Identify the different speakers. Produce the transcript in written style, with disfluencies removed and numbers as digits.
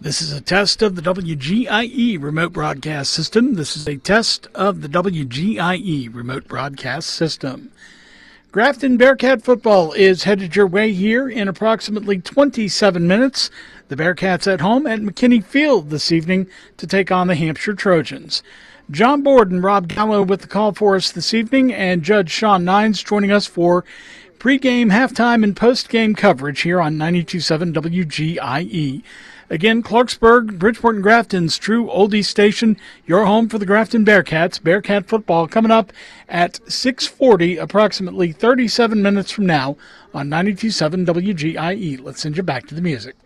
Speaker 1: This is a test of the WGIE remote broadcast system. This is a test of the WGIE remote broadcast system. Grafton Bearcat football is headed your way here in approximately 27 minutes. The Bearcats at home at McKinney Field this evening to take on the Hampshire Trojans. John Board and Rob Gallo with the call for us this evening, and Judge Sean Nines joining us for pregame, halftime, and postgame coverage here on 92.7 WGIE. Again, Clarksburg, Bridgeport, and Grafton's true oldie station, your home for the Grafton Bearcats. Bearcat football coming up at 6:40, approximately 37 minutes from now on 92.7 WGIE. Let's send you back to the music.